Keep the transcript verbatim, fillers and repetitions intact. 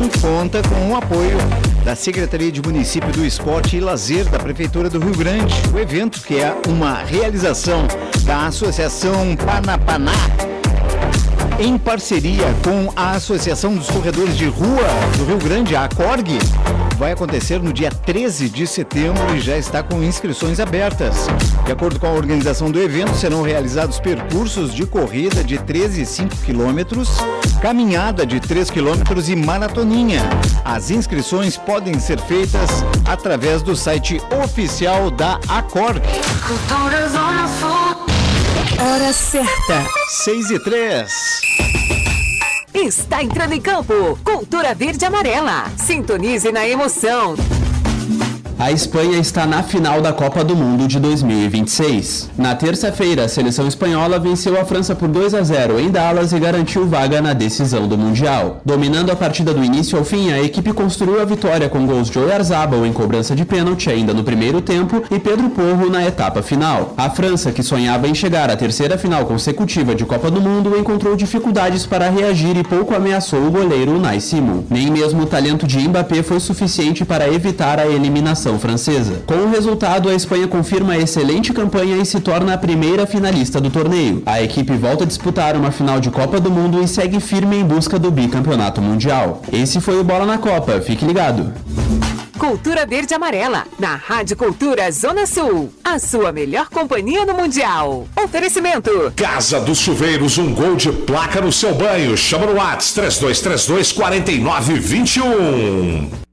conta com o apoio da Secretaria de Município do Esporte e Lazer da Prefeitura do Rio Grande. O evento, que é uma realização da Associação Panapaná, em parceria com a Associação dos Corredores de Rua do Rio Grande, a ACORG, vai acontecer no dia treze de setembro e já está com inscrições abertas. De acordo com a organização do evento, serão realizados percursos de corrida de treze e cinco quilômetros, caminhada de três quilômetros e maratoninha. As inscrições podem ser feitas através do site oficial da ACORG. Hora certa. seis e três. Está entrando em campo. Cultura Verde e Amarela. Sintonize na emoção. A Espanha está na final da Copa do Mundo de dois mil e vinte e seis. Na terça-feira, a seleção espanhola venceu a França por dois a zero em Dallas e garantiu vaga na decisão do Mundial. Dominando a partida do início ao fim, a equipe construiu a vitória com gols de Oyarzabal em cobrança de pênalti ainda no primeiro tempo e Pedro Porro na etapa final. A França, que sonhava em chegar à terceira final consecutiva de Copa do Mundo, encontrou dificuldades para reagir e pouco ameaçou o goleiro Unai Simon. Nem mesmo o talento de Mbappé foi suficiente para evitar a eliminação francesa. Com o resultado, a Espanha confirma a excelente campanha e se torna a primeira finalista do torneio. A equipe volta a disputar uma final de Copa do Mundo e segue firme em busca do bicampeonato mundial. Esse foi o Bola na Copa. Fique ligado. Cultura Verde e Amarela, na Rádio Cultura Zona Sul. A sua melhor companhia no Mundial. Oferecimento. Casa dos Chuveiros, um gol de placa no seu banho. Chama no WhatsApp três dois três dois, quatro nove dois um.